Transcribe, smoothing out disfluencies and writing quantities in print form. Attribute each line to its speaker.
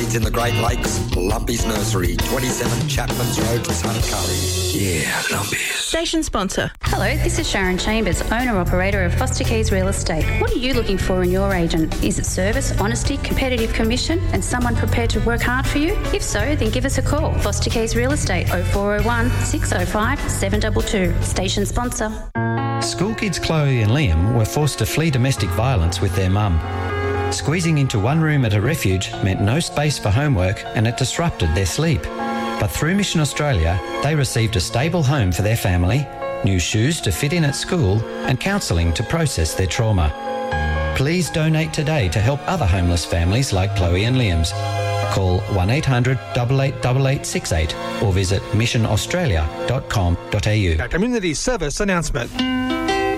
Speaker 1: needs in the Great Lakes, Lumpy's Nursery, 27 Chapman's Road, Tuncurry. Yeah, Lumpy's.
Speaker 2: Station sponsor.
Speaker 3: Hello, this is Sharon Chambers, owner-operator of Foster Keys Real Estate. What are you looking for in your agent? Is it service, honesty, competitive commission, and someone prepared to work hard for you? If so, then give us a call. Foster Keys Real Estate, 0401 605 722. Station sponsor.
Speaker 4: School kids Chloe and Liam were forced to flee domestic violence with their mum. Squeezing into one room at a refuge meant no space for homework and it disrupted their sleep. But through Mission Australia, they received a stable home for their family, new shoes to fit in at school and counselling to process their trauma. Please donate today to help other homeless families like Chloe and Liam's. Call 1800 888868 or visit missionaustralia.com.au.
Speaker 5: A community service announcement.